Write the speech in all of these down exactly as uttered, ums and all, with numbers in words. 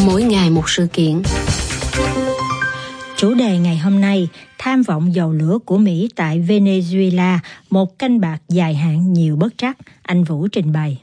Mỗi ngày một sự kiện. Chủ đề ngày hôm nay, tham vọng dầu lửa của Mỹ tại Venezuela, một canh bạc dài hạn nhiều bất trắc. Anh Vũ trình bày.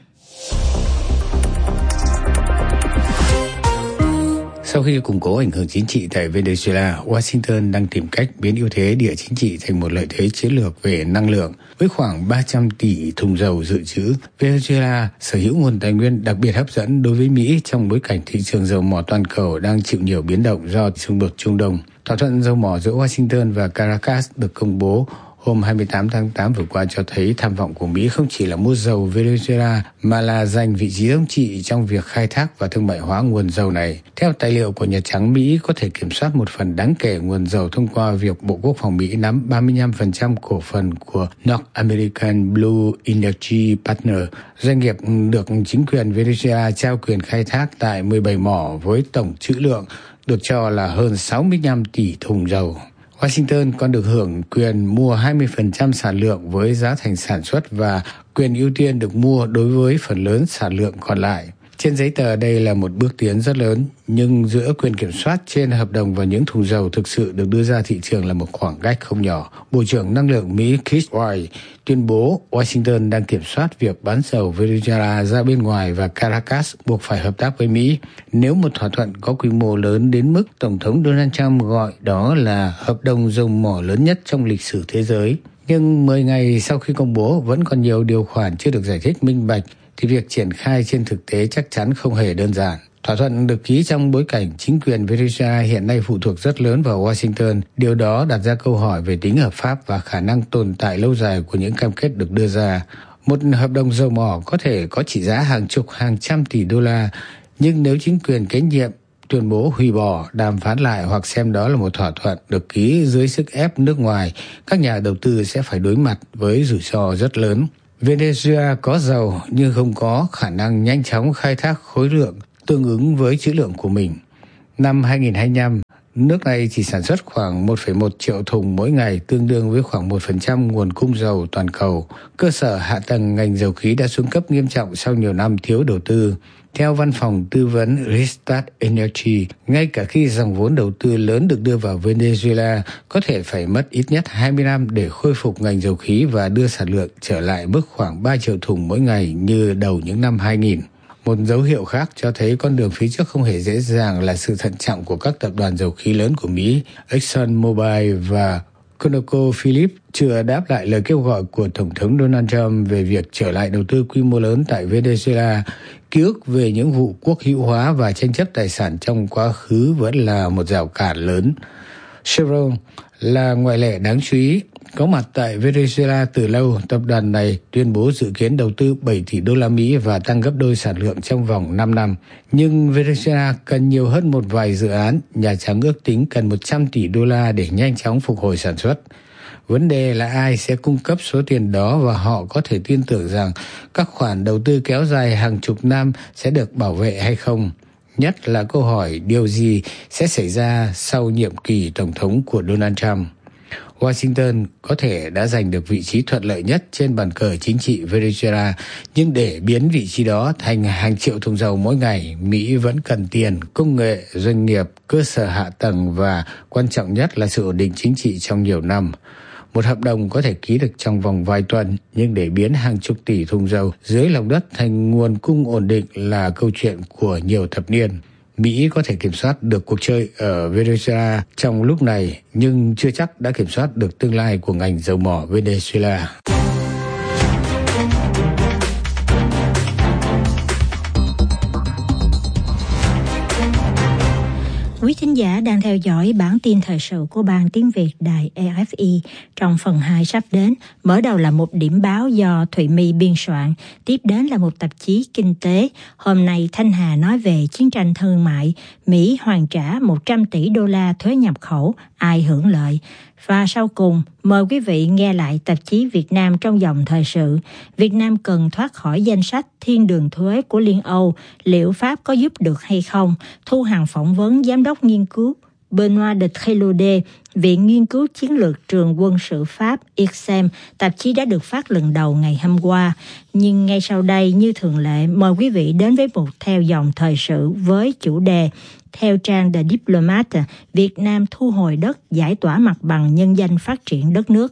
Sau khi củng cố ảnh hưởng chính trị tại Venezuela, Washington đang tìm cách biến ưu thế địa chính trị thành một lợi thế chiến lược về năng lượng. Với khoảng ba trăm tỷ thùng dầu dự trữ, Venezuela sở hữu nguồn tài nguyên đặc biệt hấp dẫn đối với Mỹ trong bối cảnh thị trường dầu mỏ toàn cầu đang chịu nhiều biến động do xung đột Trung Đông. Thỏa thuận dầu mỏ giữa Washington và Caracas được công bố hôm hai mươi tám tháng tám vừa qua cho thấy tham vọng của Mỹ không chỉ là mua dầu Venezuela mà là giành vị trí thống trị trong việc khai thác và thương mại hóa nguồn dầu này. Theo tài liệu của Nhà Trắng, Mỹ có thể kiểm soát một phần đáng kể nguồn dầu thông qua việc Bộ Quốc phòng Mỹ nắm ba mươi lăm phần trăm cổ phần của North American Blue Energy Partner, doanh nghiệp được chính quyền Venezuela trao quyền khai thác tại mười bảy mỏ với tổng trữ lượng được cho là hơn sáu mươi lăm tỷ thùng dầu. Washington còn được hưởng quyền mua hai mươi phần trăm sản lượng với giá thành sản xuất và quyền ưu tiên được mua đối với phần lớn sản lượng còn lại. Trên giấy tờ đây là một bước tiến rất lớn, nhưng giữa quyền kiểm soát trên hợp đồng và những thùng dầu thực sự được đưa ra thị trường là một khoảng cách không nhỏ. Bộ trưởng Năng lượng Mỹ Chris Wright tuyên bố Washington đang kiểm soát việc bán dầu Venezuela ra bên ngoài và Caracas buộc phải hợp tác với Mỹ. Nếu một thỏa thuận có quy mô lớn đến mức Tổng thống Donald Trump gọi đó là hợp đồng dầu mỏ lớn nhất trong lịch sử thế giới. Nhưng mười ngày sau khi công bố vẫn còn nhiều điều khoản chưa được giải thích minh bạch, thì việc triển khai trên thực tế chắc chắn không hề đơn giản. Thỏa thuận được ký trong bối cảnh chính quyền Venezuela hiện nay phụ thuộc rất lớn vào Washington. Điều đó đặt ra câu hỏi về tính hợp pháp và khả năng tồn tại lâu dài của những cam kết được đưa ra. Một hợp đồng dầu mỏ có thể có trị giá hàng chục hàng trăm tỷ đô la, nhưng nếu chính quyền kế nhiệm tuyên bố hủy bỏ, đàm phán lại hoặc xem đó là một thỏa thuận được ký dưới sức ép nước ngoài, các nhà đầu tư sẽ phải đối mặt với rủi ro rất lớn. Venezuela có dầu nhưng không có khả năng nhanh chóng khai thác khối lượng tương ứng với trữ lượng của mình. Năm hai nghìn không trăm hai mươi lăm, nước này chỉ sản xuất khoảng một phẩy một triệu thùng mỗi ngày, tương đương với khoảng một phần trăm nguồn cung dầu toàn cầu. Cơ sở hạ tầng ngành dầu khí đã xuống cấp nghiêm trọng sau nhiều năm thiếu đầu tư. Theo văn phòng tư vấn Rystad Energy, ngay cả khi dòng vốn đầu tư lớn được đưa vào Venezuela, có thể phải mất ít nhất hai mươi năm để khôi phục ngành dầu khí và đưa sản lượng trở lại mức khoảng ba triệu thùng mỗi ngày như đầu những năm hai nghìn. Một dấu hiệu khác cho thấy con đường phía trước không hề dễ dàng là sự thận trọng của các tập đoàn dầu khí lớn của Mỹ, ExxonMobil và ConocoPhillips chưa đáp lại lời kêu gọi của Tổng thống Donald Trump về việc trở lại đầu tư quy mô lớn tại Venezuela. Ký ức về những vụ quốc hữu hóa và tranh chấp tài sản trong quá khứ vẫn là một rào cản lớn. Chevron là ngoại lệ đáng chú ý. Có mặt tại Venezuela từ lâu, tập đoàn này tuyên bố dự kiến đầu tư bảy tỷ đô la Mỹ và tăng gấp đôi sản lượng trong vòng năm năm. Nhưng Venezuela cần nhiều hơn một vài dự án. Nhà Trắng ước tính cần một trăm tỷ đô la để nhanh chóng phục hồi sản xuất. Vấn đề là ai sẽ cung cấp số tiền đó và họ có thể tin tưởng rằng các khoản đầu tư kéo dài hàng chục năm sẽ được bảo vệ hay không. Nhất là câu hỏi điều gì sẽ xảy ra sau nhiệm kỳ Tổng thống của Donald Trump. Washington có thể đã giành được vị trí thuận lợi nhất trên bàn cờ chính trị Venezuela, nhưng để biến vị trí đó thành hàng triệu thùng dầu mỗi ngày, Mỹ vẫn cần tiền, công nghệ, doanh nghiệp, cơ sở hạ tầng và quan trọng nhất là sự ổn định chính trị trong nhiều năm. Một hợp đồng có thể ký được trong vòng vài tuần, nhưng để biến hàng chục tỷ thùng dầu dưới lòng đất thành nguồn cung ổn định là câu chuyện của nhiều thập niên. Mỹ có thể kiểm soát được cuộc chơi ở Venezuela trong lúc này, nhưng chưa chắc đã kiểm soát được tương lai của ngành dầu mỏ Venezuela. Quý thính giả đang theo dõi bản tin thời sự của Ban Tiếng Việt Đài rờ ép i. Trong phần hai sắp đến, mở đầu là một điểm báo do Thụy My biên soạn, tiếp đến là một tạp chí kinh tế. Hôm nay Thanh Hà nói về chiến tranh thương mại, Mỹ hoàn trả một trăm tỷ đô la thuế nhập khẩu, ai hưởng lợi. Và sau cùng, mời quý vị nghe lại tạp chí Việt Nam trong dòng thời sự. Việt Nam cần thoát khỏi danh sách thiên đường thuế của Liên Âu, liệu Pháp có giúp được hay không? Thu Hằng phỏng vấn Giám đốc nghiên cứu Benoît de Trélaudet, Viện Nghiên cứu Chiến lược Trường Quân sự Pháp I R S E M, tạp chí đã được phát lần đầu ngày hôm qua. Nhưng ngay sau đây, như thường lệ, mời quý vị đến với một theo dòng thời sự với chủ đề theo trang The Diplomat, Việt Nam thu hồi đất, giải tỏa mặt bằng nhân danh phát triển đất nước.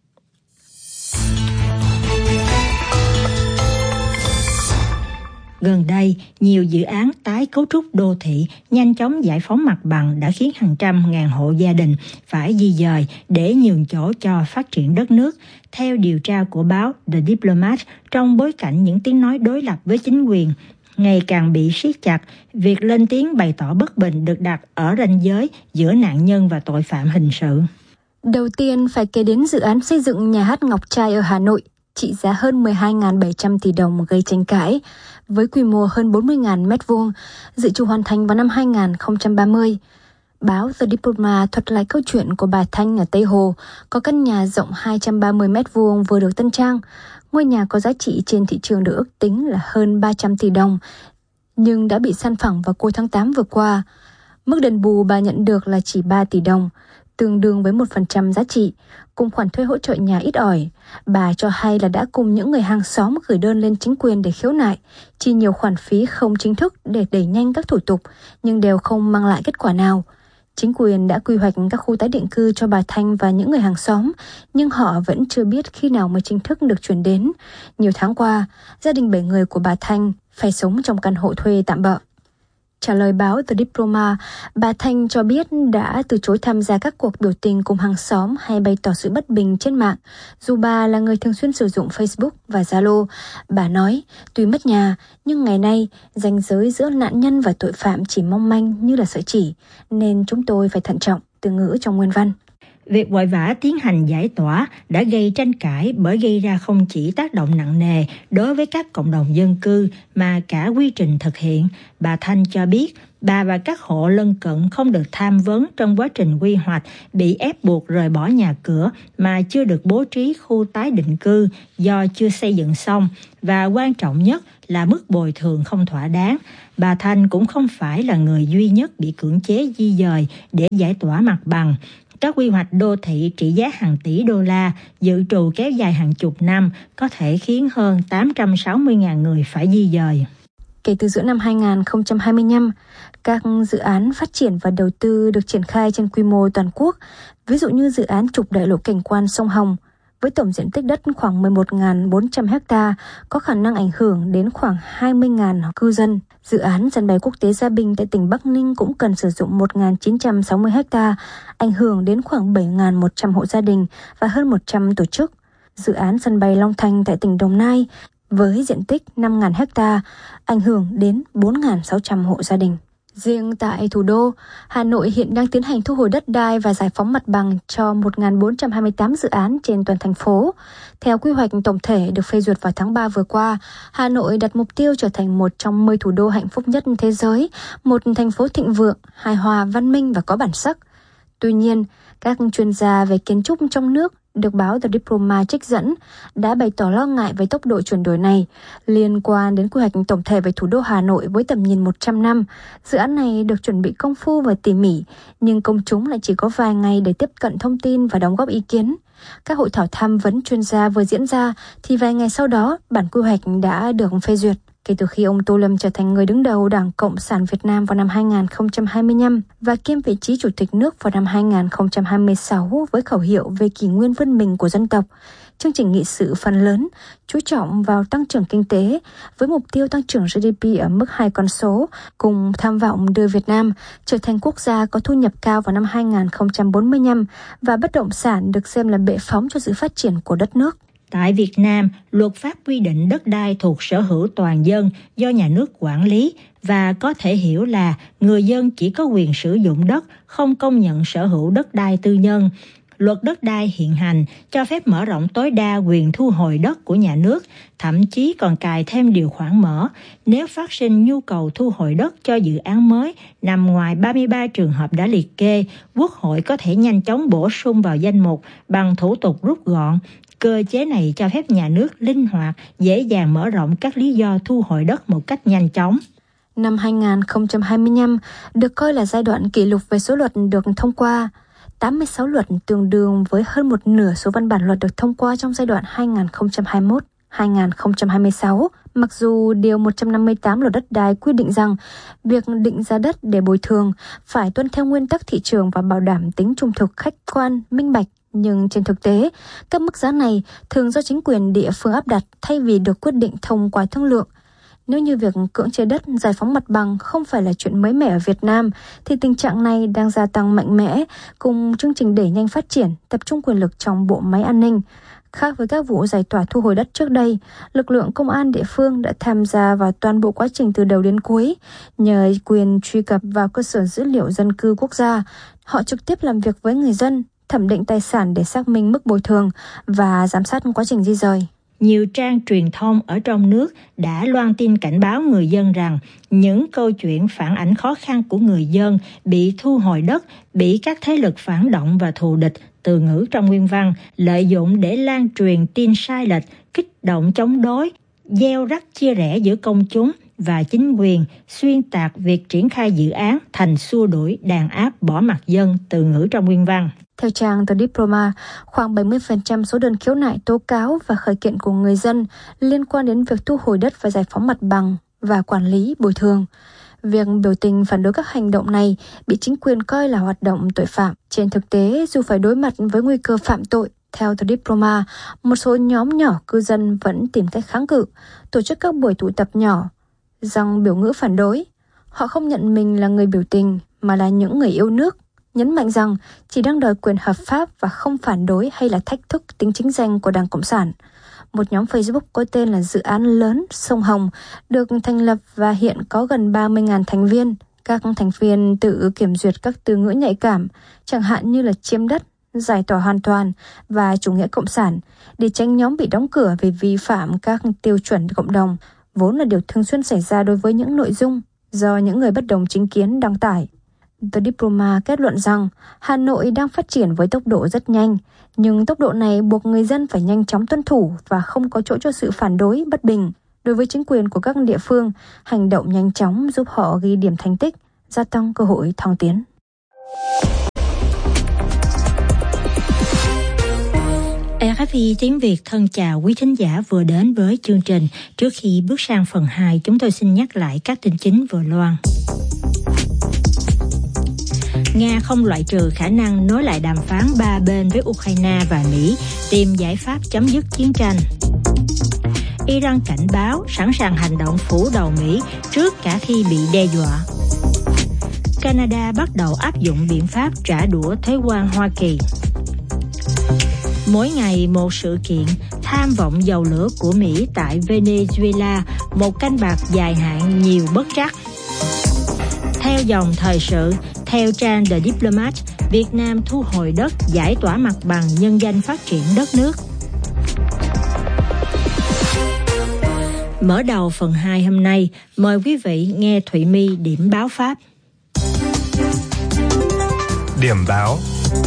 Gần đây, nhiều dự án tái cấu trúc đô thị nhanh chóng giải phóng mặt bằng đã khiến hàng trăm ngàn hộ gia đình phải di dời để nhường chỗ cho phát triển đất nước. Theo điều tra của báo The Diplomat, trong bối cảnh những tiếng nói đối lập với chính quyền ngày càng bị siết chặt, việc lên tiếng bày tỏ bất bình được đặt ở ranh giới giữa nạn nhân và tội phạm hình sự. Đầu tiên phải kể đến dự án xây dựng nhà hát Ngọc Trai ở Hà Nội, trị giá hơn mười hai nghìn bảy trăm tỷ đồng gây tranh cãi, với quy mô hơn bốn mươi nghìn mét vuông, dự trù hoàn thành vào năm hai nghìn không trăm ba mươi. Báo The Diplomat thuật lại câu chuyện của bà Thanh ở Tây Hồ, có căn nhà rộng hai trăm ba mươi mét vuông vừa được tân trang. Ngôi nhà có giá trị trên thị trường được ước tính là hơn ba trăm tỷ đồng, nhưng đã bị san phẳng vào cuối tháng tám vừa qua. Mức đền bù bà nhận được là chỉ ba tỷ đồng, tương đương với một phần trăm giá trị, cùng khoản thuê hỗ trợ nhà ít ỏi. Bà cho hay là đã cùng những người hàng xóm gửi đơn lên chính quyền để khiếu nại, chi nhiều khoản phí không chính thức để đẩy nhanh các thủ tục, nhưng đều không mang lại kết quả nào. Chính quyền đã quy hoạch các khu tái định cư cho bà Thanh và những người hàng xóm, nhưng họ vẫn chưa biết khi nào mới chính thức được chuyển đến. Nhiều tháng qua, gia đình bảy người của bà Thanh phải sống trong căn hộ thuê tạm bợ. Trả lời báo The Diplomat, bà Thanh cho biết đã từ chối tham gia các cuộc biểu tình cùng hàng xóm hay bày tỏ sự bất bình trên mạng. Dù bà là người thường xuyên sử dụng Facebook và Zalo, bà nói, tuy mất nhà, nhưng ngày nay, ranh giới giữa nạn nhân và tội phạm chỉ mong manh như là sợi chỉ, nên chúng tôi phải thận trọng, từ ngữ trong nguyên văn. Việc vội vã tiến hành giải tỏa đã gây tranh cãi bởi gây ra không chỉ tác động nặng nề đối với các cộng đồng dân cư mà cả quy trình thực hiện. Bà Thanh cho biết bà và các hộ lân cận không được tham vấn trong quá trình quy hoạch, bị ép buộc rời bỏ nhà cửa mà chưa được bố trí khu tái định cư do chưa xây dựng xong, và quan trọng nhất là mức bồi thường không thỏa đáng. Bà Thanh cũng không phải là người duy nhất bị cưỡng chế di dời để giải tỏa mặt bằng. Các quy hoạch đô thị trị giá hàng tỷ đô la dự trù kéo dài hàng chục năm có thể khiến hơn tám trăm sáu mươi nghìn người phải di dời. Kể từ giữa năm hai nghìn không trăm hai mươi lăm, các dự án phát triển và đầu tư được triển khai trên quy mô toàn quốc, ví dụ như dự án trục đại lộ cảnh quan sông Hồng, với tổng diện tích đất khoảng mười một nghìn bốn trăm ha, có khả năng ảnh hưởng đến khoảng hai mươi nghìn cư dân. Dự án sân bay quốc tế Gia Bình tại tỉnh Bắc Ninh cũng cần sử dụng một nghìn chín trăm sáu mươi ha, ảnh hưởng đến khoảng bảy nghìn một trăm hộ gia đình và hơn một trăm tổ chức. Dự án sân bay Long Thành tại tỉnh Đồng Nai với diện tích năm nghìn ha, ảnh hưởng đến bốn nghìn sáu trăm hộ gia đình. Riêng tại thủ đô, Hà Nội hiện đang tiến hành thu hồi đất đai và giải phóng mặt bằng cho một nghìn bốn trăm hai mươi tám dự án trên toàn thành phố. Theo quy hoạch tổng thể được phê duyệt vào tháng ba vừa qua, Hà Nội đặt mục tiêu trở thành một trong mười thủ đô hạnh phúc nhất thế giới, một thành phố thịnh vượng, hài hòa, văn minh và có bản sắc. Tuy nhiên, các chuyên gia về kiến trúc trong nước được báo The Diplomat trích dẫn đã bày tỏ lo ngại về tốc độ chuyển đổi này liên quan đến quy hoạch tổng thể về thủ đô Hà Nội với tầm nhìn một trăm năm. Dự án này được chuẩn bị công phu và tỉ mỉ, nhưng công chúng lại chỉ có vài ngày để tiếp cận thông tin và đóng góp ý kiến. Các hội thảo tham vấn chuyên gia vừa diễn ra thì vài ngày sau đó bản quy hoạch đã được phê duyệt. Kể từ khi ông Tô Lâm trở thành người đứng đầu Đảng Cộng sản Việt Nam vào năm hai nghìn không trăm hai mươi lăm và kiêm vị trí Chủ tịch nước vào năm hai nghìn không trăm hai mươi sáu với khẩu hiệu về kỷ nguyên vươn mình của dân tộc, chương trình nghị sự phần lớn chú trọng vào tăng trưởng kinh tế với mục tiêu tăng trưởng giê đê pê ở mức hai con số, cùng tham vọng đưa Việt Nam trở thành quốc gia có thu nhập cao vào năm hai nghìn không trăm bốn mươi lăm và bất động sản được xem là bệ phóng cho sự phát triển của đất nước. Tại Việt Nam, luật pháp quy định đất đai thuộc sở hữu toàn dân do nhà nước quản lý và có thể hiểu là người dân chỉ có quyền sử dụng đất, không công nhận sở hữu đất đai tư nhân. Luật đất đai hiện hành cho phép mở rộng tối đa quyền thu hồi đất của nhà nước, thậm chí còn cài thêm điều khoản mở. Nếu phát sinh nhu cầu thu hồi đất cho dự án mới nằm ngoài ba mươi ba trường hợp đã liệt kê, Quốc hội có thể nhanh chóng bổ sung vào danh mục bằng thủ tục rút gọn. Cơ chế này cho phép nhà nước linh hoạt, dễ dàng mở rộng các lý do thu hồi đất một cách nhanh chóng. Năm hai không hai lăm được coi là giai đoạn kỷ lục về số luật được thông qua. tám mươi sáu luật tương đương với hơn một nửa số văn bản luật được thông qua trong giai đoạn hai nghìn không trăm hai mươi mốt đến hai nghìn không trăm hai mươi sáu. Mặc dù Điều một trăm năm mươi tám Luật Đất đai quy định rằng việc định giá đất để bồi thường phải tuân theo nguyên tắc thị trường và bảo đảm tính trung thực, khách quan, minh bạch, nhưng trên thực tế, các mức giá này thường do chính quyền địa phương áp đặt thay vì được quyết định thông qua thương lượng. Nếu như việc cưỡng chế đất, giải phóng mặt bằng không phải là chuyện mới mẻ ở Việt Nam, thì tình trạng này đang gia tăng mạnh mẽ cùng chương trình đẩy nhanh phát triển, tập trung quyền lực trong bộ máy an ninh. Khác với các vụ giải tỏa thu hồi đất trước đây, lực lượng công an địa phương đã tham gia vào toàn bộ quá trình từ đầu đến cuối. Nhờ quyền truy cập vào cơ sở dữ liệu dân cư quốc gia, họ trực tiếp làm việc với người dân, thẩm định tài sản để xác minh mức bồi thường và giám sát quá trình di dời. Nhiều trang truyền thông ở trong nước đã loan tin cảnh báo người dân rằng những câu chuyện phản ánh khó khăn của người dân bị thu hồi đất, bị các thế lực phản động và thù địch, từ ngữ trong nguyên văn, lợi dụng để lan truyền tin sai lệch, kích động chống đối, gieo rắc chia rẽ giữa công chúng và chính quyền, xuyên tạc việc triển khai dự án thành xua đuổi, đàn áp, bỏ mặc dân, từ ngữ trong nguyên văn. Theo trang The Diploma, khoảng bảy mươi phần trăm số đơn khiếu nại, tố cáo và khởi kiện của người dân liên quan đến việc thu hồi đất và giải phóng mặt bằng và quản lý bồi thường. Việc biểu tình phản đối các hành động này bị chính quyền coi là hoạt động tội phạm. Trên thực tế, dù phải đối mặt với nguy cơ phạm tội, theo The Diploma, một số nhóm nhỏ cư dân vẫn tìm cách kháng cự, tổ chức các buổi tụ tập nhỏ, rằng biểu ngữ phản đối. Họ không nhận mình là người biểu tình mà là những người yêu nước, nhấn mạnh rằng chỉ đang đòi quyền hợp pháp và không phản đối hay là thách thức tính chính danh của Đảng Cộng sản. Một nhóm Facebook có tên là Dự án Lớn Sông Hồng được thành lập và hiện có gần ba mươi nghìn thành viên. Các thành viên tự kiểm duyệt các từ ngữ nhạy cảm, chẳng hạn như là chiếm đất, giải tỏa hoàn toàn và chủ nghĩa cộng sản, để tránh nhóm bị đóng cửa vì vi phạm các tiêu chuẩn cộng đồng, vốn là điều thường xuyên xảy ra đối với những nội dung do những người bất đồng chính kiến đăng tải. The Diploma kết luận rằng Hà Nội đang phát triển với tốc độ rất nhanh, nhưng tốc độ này buộc người dân phải nhanh chóng tuân thủ và không có chỗ cho sự phản đối, bất bình. Đối với chính quyền của các địa phương, hành động nhanh chóng giúp họ ghi điểm thành tích, gia tăng cơ hội thăng tiến. rờ ép i tiếng Việt thân chào quý thính giả vừa đến với chương trình. Trước khi bước sang phần hai, chúng tôi xin nhắc lại các tin chính vừa loan. Nga không loại trừ khả năng nối lại đàm phán ba bên với Ukraine và Mỹ, tìm giải pháp chấm dứt chiến tranh. Iran cảnh báo sẵn sàng hành động phủ đầu Mỹ trước cả khi bị đe dọa. Canada bắt đầu áp dụng biện pháp trả đũa thuế quan Hoa Kỳ. Mỗi ngày một sự kiện, tham vọng dầu lửa của Mỹ tại Venezuela, một canh bạc dài hạn nhiều bất trắc. Theo dòng thời sự, theo trang The Diplomat, Việt Nam thu hồi đất, giải tỏa mặt bằng, nhân danh phát triển đất nước. Mở đầu phần hai hôm nay, mời quý vị nghe Thụy My điểm báo Pháp. Điểm báo.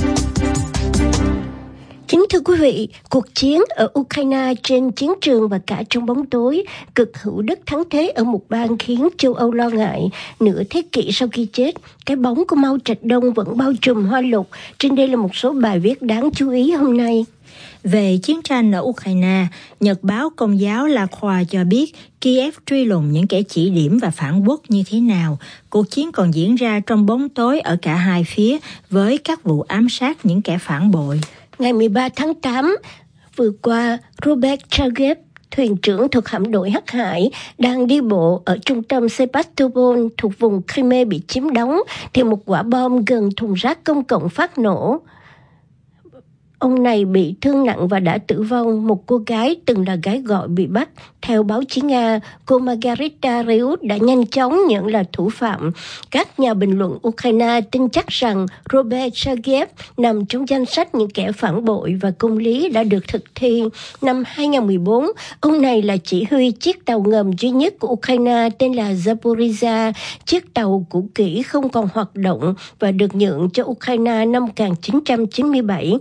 Kính thưa quý vị, cuộc chiến ở Ukraine trên chiến trường và cả trong bóng tối, cực hữu đất thắng thế ở một bang khiến châu Âu lo ngại. Nửa thế kỷ sau khi chết, cái bóng của Mao Trạch Đông vẫn bao trùm Hoa Lục. Trên đây là một số bài viết đáng chú ý hôm nay. Về chiến tranh ở Ukraine, Nhật báo Công giáo La Croix cho biết Kiev truy lùng những kẻ chỉ điểm và phản quốc như thế nào. Cuộc chiến còn diễn ra trong bóng tối ở cả hai phía với các vụ ám sát những kẻ phản bội. Ngày mười ba tháng tám vừa qua, Robert Chagev, thuyền trưởng thuộc hạm đội Hắc Hải, đang đi bộ ở trung tâm Sebastopol thuộc vùng Crimea bị chiếm đóng, thì một quả bom gần thùng rác công cộng phát nổ. Ông này bị thương nặng và đã tử vong. Một cô gái từng là gái gọi bị bắt. Theo báo chí Nga, cô Margarita Reut đã nhanh chóng nhận là thủ phạm. Các nhà bình luận Ukraine tin chắc rằng Robert Chagev nằm trong danh sách những kẻ phản bội và công lý đã được thực thi. Năm hai không một bốn, ông này là chỉ huy chiếc tàu ngầm duy nhất của Ukraine tên là Zaporizhia. Chiếc tàu cũ kỹ không còn hoạt động và được nhượng cho Ukraine năm một nghìn chín trăm chín mươi bảy. Nhưng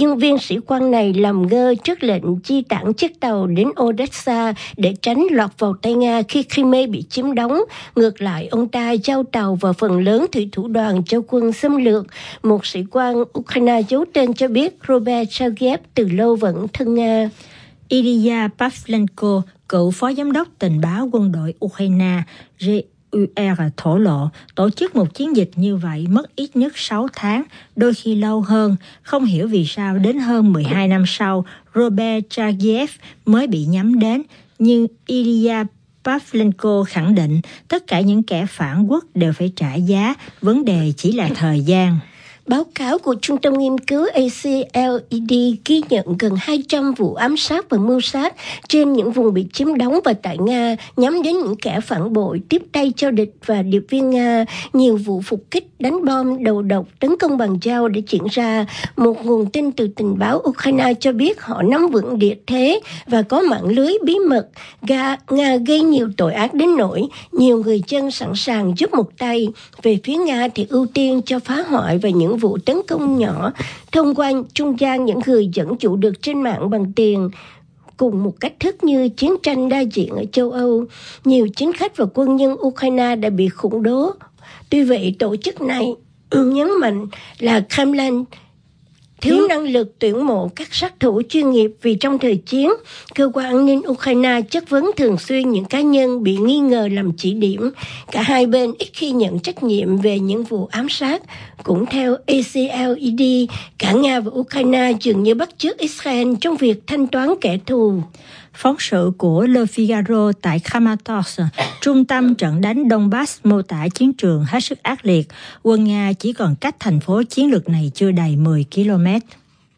nhưng viên sĩ quan này làm ngơ trước lệnh di tản chiếc tàu đến Odessa để tránh lọt vào tay Nga khi Crimea bị chiếm đóng. Ngược lại, ông ta giao tàu và phần lớn thủy thủ đoàn cho quân xâm lược. Một sĩ quan Ukraine giấu tên cho biết Robert Sergeyev từ lâu vẫn thân Nga. Ilya Pavlenko, cựu phó giám đốc tình báo quân đội Ukraine giê u rờ thổ lộ, tổ chức một chiến dịch như vậy mất ít nhất sáu tháng, đôi khi lâu hơn. Không hiểu vì sao đến hơn mười hai năm sau, Robert Sergeyev mới bị nhắm đến. Nhưng Ilya Pavlenko khẳng định tất cả những kẻ phản quốc đều phải trả giá, vấn đề chỉ là thời gian. Báo cáo của Trung tâm Nghiên cứu a xê lờ e đê ghi nhận gần hai trăm vụ ám sát và mưu sát trên những vùng bị chiếm đóng và tại Nga, nhắm đến những kẻ phản bội, tiếp tay cho địch và điệp viên Nga. Nhiều vụ phục kích, đánh bom, đầu độc, tấn công bằng dao đã diễn ra. Một nguồn tin từ tình báo Ukraine cho biết họ nắm vững địa thế và có mạng lưới bí mật. Nga, Nga gây nhiều tội ác đến nỗi nhiều người dân sẵn sàng giúp một tay. Về phía Nga thì ưu tiên cho phá hoại và những vụ tấn công nhỏ thông qua trung gian những người dẫn dụ được trên mạng bằng tiền. Cùng một cách thức như chiến tranh đa diện ở châu Âu, nhiều chính khách và quân nhân Ukraine đã bị khủng bố. Tuy vậy, tổ chức này nhấn mạnh là Kremlin thiếu năng lực tuyển mộ các sát thủ chuyên nghiệp vì trong thời chiến, cơ quan an ninh Ukraine chất vấn thường xuyên những cá nhân bị nghi ngờ làm chỉ điểm. Cả hai bên ít khi nhận trách nhiệm về những vụ ám sát. Cũng theo a xê lờ e đê, cả Nga và Ukraine dường như bắt chước Israel trong việc thanh toán kẻ thù. Phóng sự của Le Figaro tại Kramatorsk, trung tâm trận đánh Donbass, mô tả chiến trường hết sức ác liệt. Quân Nga chỉ còn cách thành phố chiến lược này chưa đầy mười ki lô mét.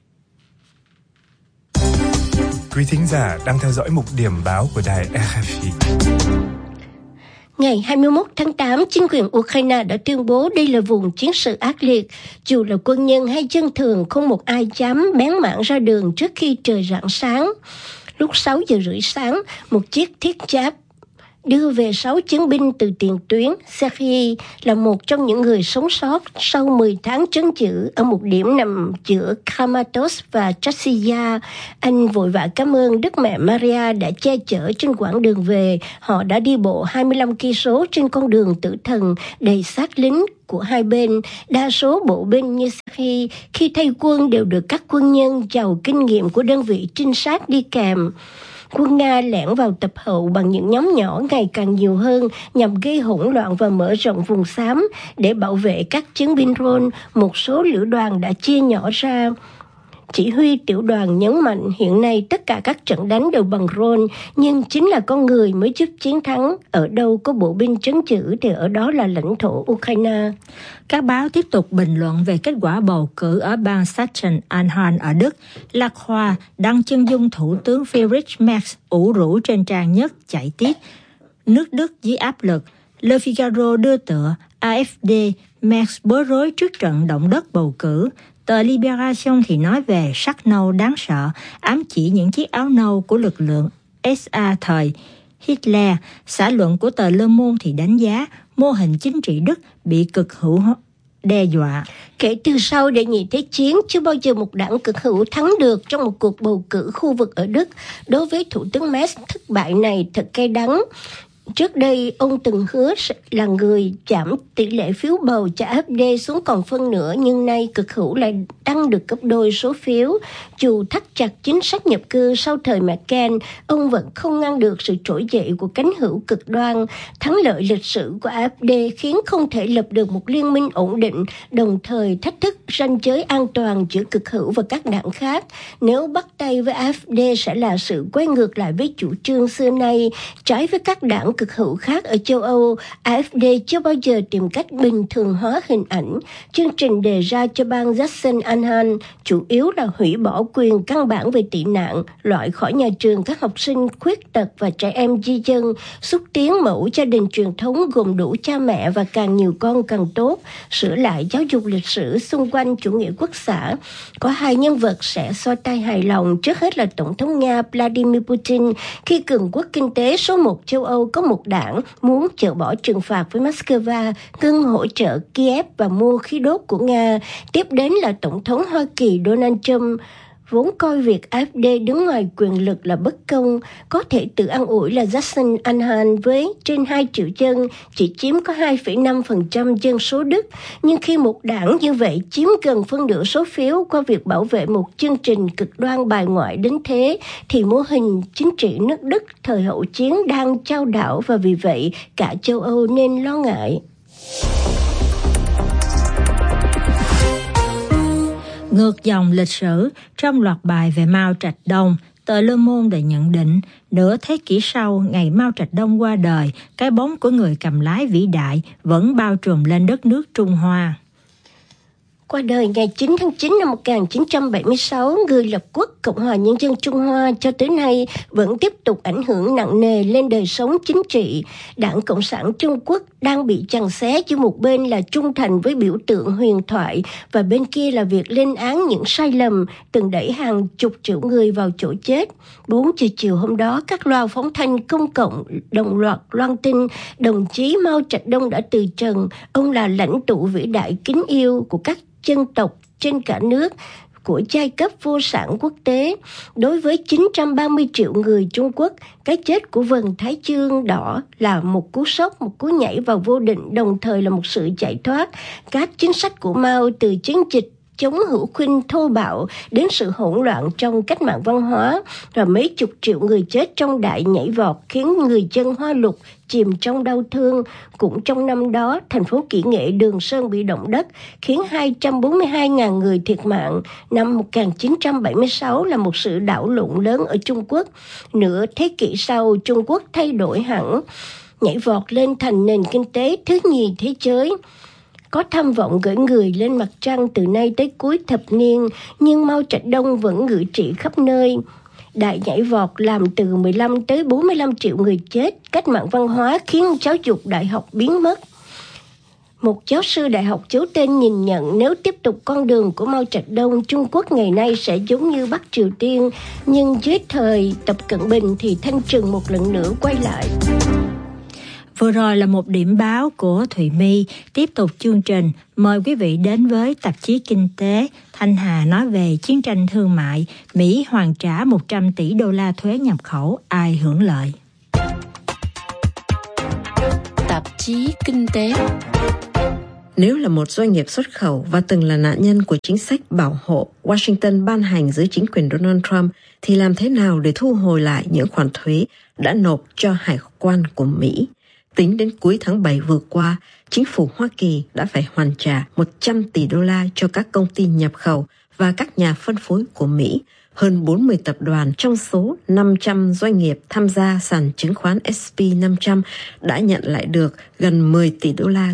Quý thính giả đang theo dõi mục điểm báo của đài rờ ép i. Ngày hai mươi mốt tháng tám, chính quyền Ukraine đã tuyên bố đây là vùng chiến sự ác liệt. Dù là quân nhân hay dân thường, không một ai dám bén mảng ra đường trước khi trời rạng sáng. Lúc sáu giờ rưỡi sáng, một chiếc thiết giáp đưa về sáu chiến binh từ tiền tuyến. Sergei là một trong những người sống sót sau mười tháng trấn giữ ở một điểm nằm giữa Kramatorsk và Chasiya. Anh vội vã cảm ơn Đức Mẹ Maria đã che chở trên quãng đường về. Họ đã đi bộ hai mươi lăm ki lô mét trên con đường tử thần đầy xác lính của hai bên. Đa số bộ binh như Sergei khi thay quân đều được các quân nhân giàu kinh nghiệm của đơn vị trinh sát đi kèm. Quân Nga lẻn vào tập hậu bằng những nhóm nhỏ ngày càng nhiều hơn nhằm gây hỗn loạn và mở rộng vùng xám. Để bảo vệ các chiến binh Rôn, một số lữ đoàn đã chia nhỏ ra. Chỉ huy tiểu đoàn nhấn mạnh hiện nay tất cả các trận đánh đều bằng drone, nhưng chính là con người mới giúp chiến thắng. Ở đâu có bộ binh trấn giữ thì ở đó là lãnh thổ Ukraine. Các báo tiếp tục bình luận về kết quả bầu cử ở bang Sachsen-Anhalt ở Đức. La Croix đăng chân dung Thủ tướng Friedrich Merz ủ rũ trên trang nhất chạy tiếp. Nước Đức dưới áp lực. Le Figaro đưa tựa a ép đê, Merz bối rối trước trận động đất bầu cử. Tờ Libération thì nói về sắc nâu đáng sợ, ám chỉ những chiếc áo nâu của lực lượng ét a thời Hitler. Xã luận của tờ Le Monde thì đánh giá mô hình chính trị Đức bị cực hữu đe dọa. Kể từ sau Đệ nhị Thế chiến, chưa bao giờ một đảng cực hữu thắng được trong một cuộc bầu cử khu vực ở Đức. Đối với Thủ tướng Merz, thất bại này thật cay đắng. Trước đây, ông từng hứa là người giảm tỷ lệ phiếu bầu cho a ép đê xuống còn phân nửa, nhưng nay cực hữu lại tăng được gấp đôi số phiếu. Dù thắt chặt chính sách nhập cư sau thời Merkel, ông vẫn không ngăn được sự trỗi dậy của cánh hữu cực đoan. Thắng lợi lịch sử của a ép đê khiến không thể lập được một liên minh ổn định, đồng thời thách thức ranh giới an toàn giữa cực hữu và các đảng khác. Nếu bắt tay với a ép đê sẽ là sự quay ngược lại với chủ trương xưa nay, trái với các đảng cực hữu khác ở châu Âu. a ép đê chưa bao giờ tìm cách bình thường hóa hình ảnh. Chương trình đề ra cho bang Sachsen-Anhalt chủ yếu là hủy bỏ quyền căn bản về tị nạn, loại khỏi nhà trường các học sinh khuyết tật và trẻ em di dân, xúc tiến mẫu gia đình truyền thống gồm đủ cha mẹ và càng nhiều con càng tốt, sửa lại giáo dục lịch sử xung quanh quanh chủ nghĩa quốc xã. Có hai nhân vật sẽ xoa tay hài lòng, trước hết là Tổng thống Nga Vladimir Putin, khi cường quốc kinh tế số một châu Âu có một đảng muốn chỡ bỏ trừng phạt với Moscow, ngưng hỗ trợ Kiev và mua khí đốt của Nga. Tiếp đến là Tổng thống Hoa Kỳ Donald Trump, vốn coi việc a ép đê đứng ngoài quyền lực là bất công, có thể tự an ủi là Jackson Anhan với trên hai triệu dân, chỉ chiếm có hai phẩy năm phần trăm dân số Đức. Nhưng khi một đảng như vậy chiếm gần phân nửa số phiếu qua việc bảo vệ một chương trình cực đoan bài ngoại đến thế, thì mô hình chính trị nước Đức thời hậu chiến đang chao đảo, và vì vậy cả châu Âu nên lo ngại. Ngược dòng lịch sử, trong loạt bài về Mao Trạch Đông, tờ Le Monde đã nhận định, nửa thế kỷ sau ngày Mao Trạch Đông qua đời, cái bóng của người cầm lái vĩ đại vẫn bao trùm lên đất nước Trung Hoa. Qua đời ngày chín tháng chín năm một nghìn chín trăm bảy mươi sáu, người lập quốc Cộng hòa Nhân dân Trung Hoa cho tới nay vẫn tiếp tục ảnh hưởng nặng nề lên đời sống chính trị. Đảng Cộng sản Trung Quốc đang bị giằng xé giữa một bên là trung thành với biểu tượng huyền thoại và bên kia là việc lên án những sai lầm từng đẩy hàng chục triệu người vào chỗ chết. Bốn giờ chiều hôm đó, các loa phóng thanh công cộng đồng loạt loan tin đồng chí Mao Trạch Đông đã từ trần. Ông là lãnh tụ vĩ đại kính yêu của các dân tộc trên cả nước, của giai cấp vô sản quốc tế. Đối với chín trăm ba mươi triệu người Trung Quốc, cái chết của Vầng Thái Dương đỏ là một cú sốc, một cú nhảy vào vô định, đồng thời là một sự giải thoát. Các chính sách của Mao, từ chiến dịch chống hữu khuynh thô bạo đến sự hỗn loạn trong cách mạng văn hóa và mấy chục triệu người chết trong đại nhảy vọt, khiến người dân Hoa Lục chìm trong đau thương. Cũng trong năm đó, thành phố kỹ nghệ Đường Sơn bị động đất, khiến hai trăm bốn mươi hai nghìn người thiệt mạng. Năm một nghìn chín trăm bảy mươi sáu là một sự đảo lộn lớn ở Trung Quốc. Nửa thế kỷ sau, Trung Quốc thay đổi hẳn, nhảy vọt lên thành nền kinh tế thứ nhì thế giới. Có tham vọng gửi người lên mặt trăng từ nay tới cuối thập niên, nhưng Mao Trạch Đông vẫn ngự trị khắp nơi. Đại nhảy vọt làm từ mười lăm tới bốn mươi lăm triệu người chết. Cách mạng văn hóa khiến giáo dục đại học biến mất. Một giáo sư đại học giấu tên nhìn nhận, nếu tiếp tục con đường của Mao Trạch Đông, Trung Quốc ngày nay sẽ giống như Bắc Triều Tiên. Nhưng dưới thời Tập Cận Bình thì thanh trừng một lần nữa quay lại. Vừa rồi là một điểm báo của Thụy My. Tiếp tục chương trình, mời quý vị đến với tạp chí Kinh tế. Thanh Hà nói về chiến tranh thương mại, Mỹ hoàn trả một trăm tỷ đô la thuế nhập khẩu, ai hưởng lợi? Tạp chí Kinh tế. Nếu là một doanh nghiệp xuất khẩu và từng là nạn nhân của chính sách bảo hộ Washington ban hành dưới chính quyền Donald Trump, thì làm thế nào để thu hồi lại những khoản thuế đã nộp cho hải quan của Mỹ? Tính đến cuối tháng bảy vừa qua, chính phủ Hoa Kỳ đã phải hoàn trả một trăm tỷ đô la cho các công ty nhập khẩu và các nhà phân phối của Mỹ. Hơn bốn mươi tập đoàn trong số năm trăm doanh nghiệp tham gia sàn chứng khoán S and P năm trăm đã nhận lại được gần mười tỷ đô la